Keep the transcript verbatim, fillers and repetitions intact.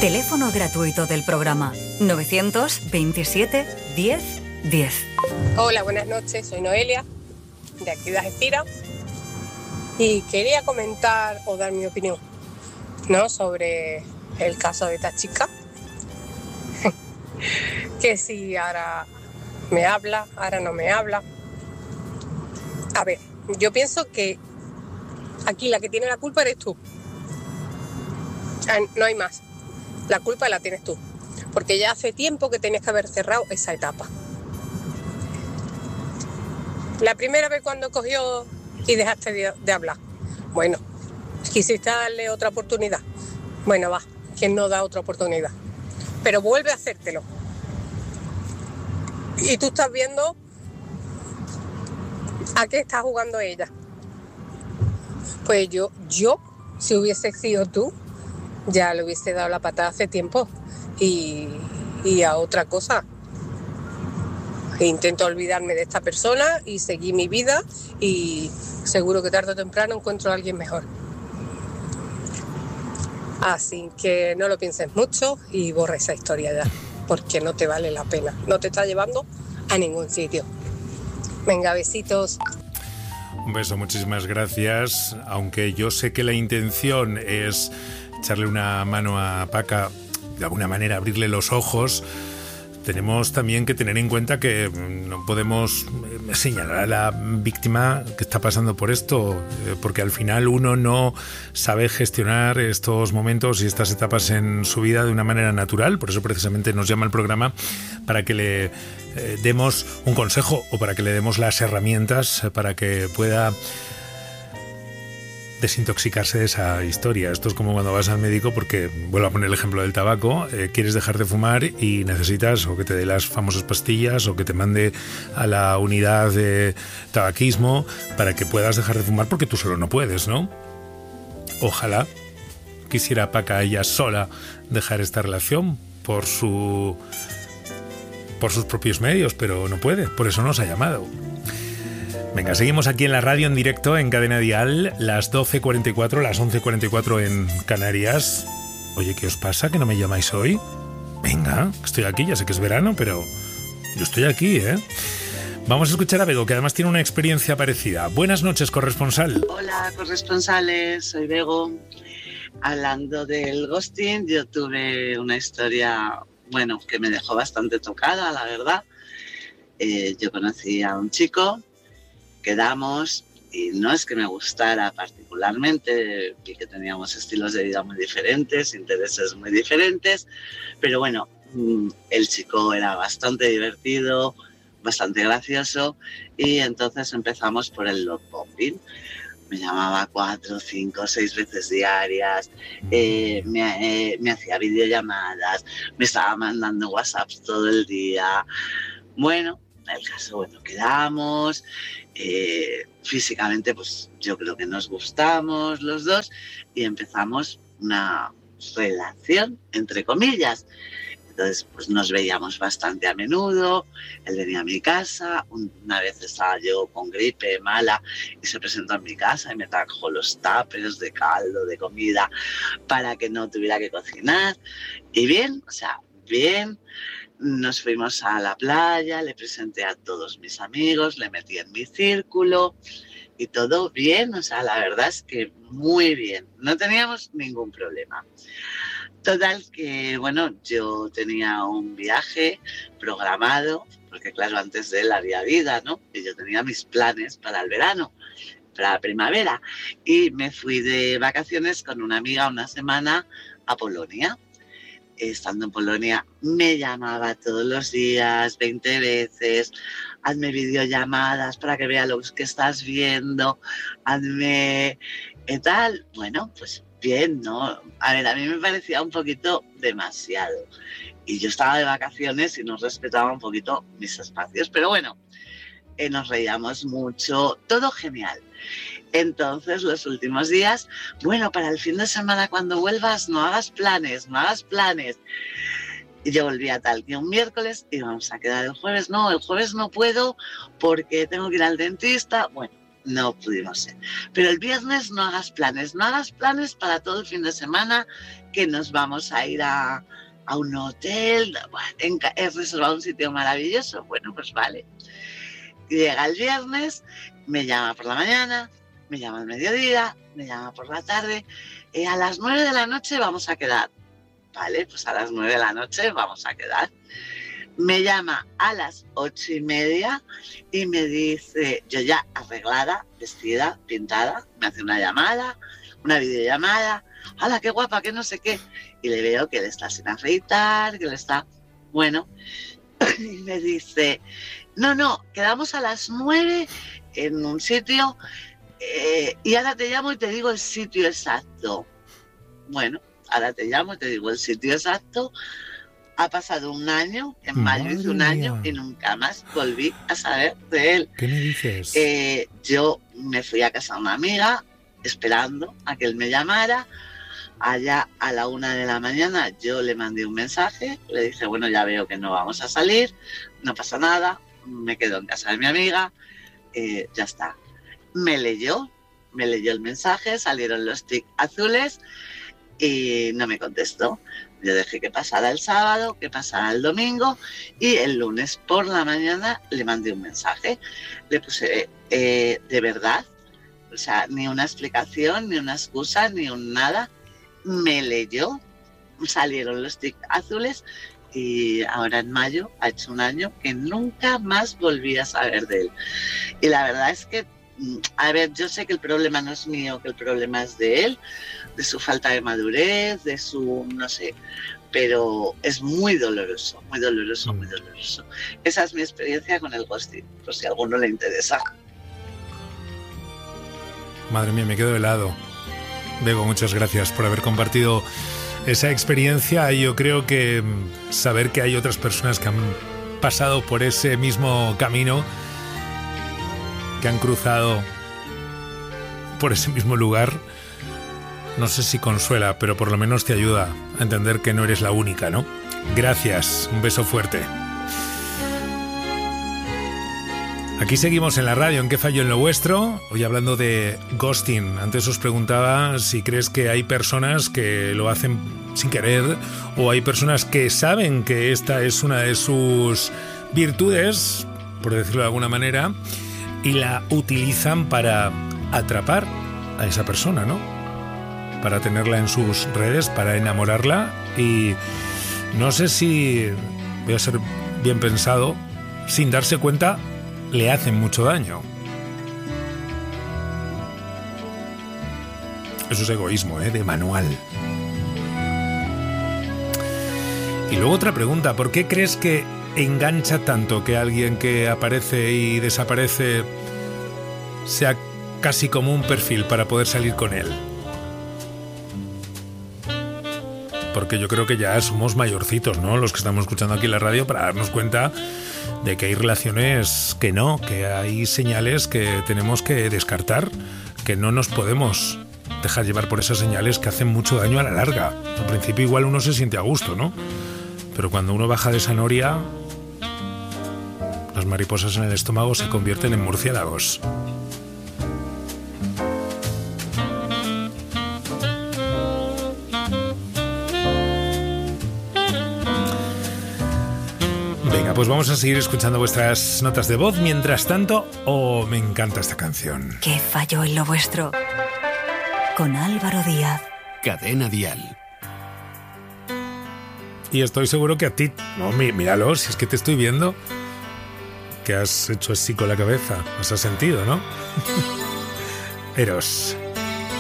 Teléfono gratuito del programa novecientos veintisiete diez diez. Hola, buenas noches, soy Noelia, de aquí de Algeciras, y quería comentar o dar mi opinión, ¿no?, sobre el caso de esta chica, que si ahora me habla, ahora no me habla. A ver, yo pienso que aquí la que tiene la culpa eres tú. No hay más. La culpa la tienes tú. Porque ya hace tiempo que tenías que haber cerrado esa etapa. La primera vez cuando cogió y dejaste de, de hablar. Bueno, quisiste darle otra oportunidad. Bueno, va, ¿quién no da otra oportunidad? Pero vuelve a hacértelo. Y tú estás viendo a qué está jugando ella. Pues yo, yo, si hubiese sido tú, ya le hubiese dado la patada hace tiempo y, y a otra cosa. Intento olvidarme de esta persona y seguir mi vida y seguro que tarde o temprano encuentro a alguien mejor. Así que no lo pienses mucho y borra esa historia ya, porque no te vale la pena, no te está llevando a ningún sitio. Venga, besitos. Un beso, muchísimas gracias. Aunque yo sé que la intención es echarle una mano a Paca, de alguna manera abrirle los ojos, tenemos también que tener en cuenta que no podemos señalar a la víctima que está pasando por esto, porque al final uno no sabe gestionar estos momentos y estas etapas en su vida de una manera natural. Por eso precisamente nos llama el programa para que le eh, demos un consejo o para que le demos las herramientas para que pueda desintoxicarse de esa historia. Esto es como cuando vas al médico, porque vuelvo a poner el ejemplo del tabaco, eh, quieres dejar de fumar y necesitas o que te dé las famosas pastillas o que te mande a la unidad de tabaquismo para que puedas dejar de fumar, porque tú solo no puedes, ¿no? Ojalá quisiera Paca ella sola dejar esta relación por su por sus propios medios, pero no puede, por eso nos ha llamado. Venga, seguimos aquí en la radio en directo en Cadena Dial, las doce cuarenta y cuatro, las once cuarenta y cuatro en Canarias. Oye, ¿qué os pasa? ¿Que no me llamáis hoy? Venga, estoy aquí, ya sé que es verano, pero yo estoy aquí, ¿eh? Vamos a escuchar a Bego, que además tiene una experiencia parecida. Buenas noches, corresponsal. Hola, corresponsales, soy Bego. Hablando del ghosting, yo tuve una historia, bueno, que me dejó bastante tocada, la verdad. Eh, yo conocí a un chico, quedamos, y no es que me gustara particularmente, vi que teníamos estilos de vida muy diferentes, intereses muy diferentes, pero bueno, el chico era bastante divertido, bastante gracioso, y entonces empezamos por el love bombing. Me llamaba cuatro, cinco, seis veces diarias, eh, me, eh, me hacía videollamadas, me estaba mandando WhatsApps todo el día. Bueno, el caso, bueno, quedamos, eh, físicamente pues yo creo que nos gustamos los dos y empezamos una relación, entre comillas. Entonces pues nos veíamos bastante a menudo, él venía a mi casa, una vez estaba yo con gripe mala y se presentó en mi casa y me trajo los tuppers de caldo, de comida, para que no tuviera que cocinar. Y bien, o sea, bien. Nos fuimos a la playa, le presenté a todos mis amigos, le metí en mi círculo y todo bien, o sea, la verdad es que muy bien, no teníamos ningún problema. Total que, bueno, yo tenía un viaje programado, porque claro, antes de él había vida, ¿no? Y yo tenía mis planes para el verano, para la primavera, y me fui de vacaciones con una amiga una semana a Polonia. Estando en Polonia, me llamaba todos los días, veinte veces, hazme videollamadas para que vea lo que estás viendo, hazme ¿qué tal? Bueno, pues bien, ¿no? A ver, a mí me parecía un poquito demasiado. Y yo estaba de vacaciones y no respetaba un poquito mis espacios, pero bueno, eh, nos reíamos mucho, todo genial. Entonces, los últimos días, bueno, para el fin de semana cuando vuelvas, no hagas planes, no hagas planes. Y yo volvía tal que un miércoles y vamos a quedar el jueves. No, el jueves no puedo porque tengo que ir al dentista. Bueno, no pudimos ser. Pero el viernes no hagas planes, no hagas planes para todo el fin de semana, que nos vamos a ir a, a un hotel, bueno, he reservado un sitio maravilloso, bueno, pues vale. Llega el viernes, me llama por la mañana, me llama al mediodía, me llama por la tarde, eh, a las nueve de la noche vamos a quedar. Vale, pues a las nueve de la noche vamos a quedar. Me llama a las ocho y media y me dice, yo ya arreglada, vestida, pintada, me hace una llamada, una videollamada, ¡hala, qué guapa, qué no sé qué! Y le veo que él está sin afeitar, que él está, bueno, y me dice, no, no, quedamos a las nueve en un sitio eh, y ahora te llamo y te digo el sitio exacto. Bueno, ahora te llamo y te digo el sitio exacto. Ha pasado un año, en mayo hice un año y nunca más volví a saber de él. ¿Qué me dices? Eh, yo me fui a casa de una amiga esperando a que él me llamara. Allá a la una de la mañana yo le mandé un mensaje, le dije, bueno, ya veo que no vamos a salir, no pasa nada, me quedo en casa de mi amiga, eh, ya está. Me leyó, me leyó el mensaje, salieron los tics azules y no me contestó. Yo dejé que pasara el sábado, que pasara el domingo y el lunes por la mañana le mandé un mensaje. Le puse, eh, de verdad, o sea, ni una explicación, ni una excusa, ni un nada. Me leyó, salieron los tics azules y ahora en mayo ha hecho un año que nunca más volví a saber de él. Y la verdad es que, a ver, yo sé que el problema no es mío, que el problema es de él, de su falta de madurez, de su, no sé, pero es muy doloroso, muy doloroso, muy doloroso. Esa es mi experiencia con el ghosting, por si a alguno le interesa. Madre mía, me quedo helado. Bego, muchas gracias por haber compartido esa experiencia. Yo creo que saber que hay otras personas que han pasado por ese mismo camino, que han cruzado por ese mismo lugar, no sé si consuela, pero por lo menos te ayuda a entender que no eres la única, ¿no? Gracias, un beso fuerte. Aquí seguimos en la radio, ¿en qué fallo en lo vuestro? Hoy hablando de ghosting. Antes os preguntaba si crees que hay personas que lo hacen sin querer o hay personas que saben que esta es una de sus virtudes, por decirlo de alguna manera, y la utilizan para atrapar a esa persona, ¿no? Para tenerla en sus redes, para enamorarla. Y no sé si, voy a ser bien pensado, sin darse cuenta, le hacen mucho daño. Eso es egoísmo, ¿eh? De manual. Y luego otra pregunta, ¿por qué crees que engancha tanto que alguien que aparece y desaparece sea casi como un perfil para poder salir con él? Porque yo creo que ya somos mayorcitos, ¿no? Los que estamos escuchando aquí en la radio, para darnos cuenta de que hay relaciones que no, que hay señales que tenemos que descartar, que no nos podemos dejar llevar por esas señales que hacen mucho daño a la larga. Al principio igual uno se siente a gusto, ¿no? Pero cuando uno baja de esa noria, las mariposas en el estómago se convierten en murciélagos. Venga, pues vamos a seguir escuchando vuestras notas de voz. Mientras tanto, oh, me encanta esta canción. ¿Qué falló en lo vuestro? Con Álvaro Díaz. Cadena Dial. Y estoy seguro que a ti, no, míralo, si es que te estoy viendo, que has hecho así con la cabeza, os has sentido, ¿no? Eros.